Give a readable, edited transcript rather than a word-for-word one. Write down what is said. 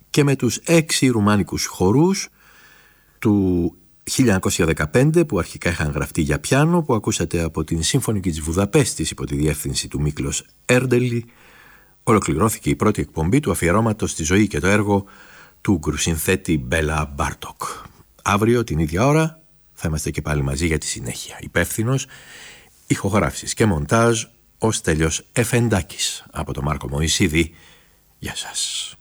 και με τους 6 ρουμάνικους χορούς του 1915 που αρχικά είχαν γραφτεί για πιάνο, που ακούσατε από την Συμφωνική της Βουδαπέστης υπό τη διεύθυνση του Μίκλος Έρντελη, ολοκληρώθηκε η πρώτη εκπομπή του αφιερώματος στη ζωή και το έργο του γκρουσυνθέτη Μπέλα Μπάρτοκ. Αύριο την ίδια ώρα θα είμαστε και πάλι μαζί για τη συνέχεια. Υπεύθυνος ηχογράφησης και μοντάζ ο Στέλιος Εφεντάκης. Από τον Μάρκο Μωυσίδη. Γεια σας.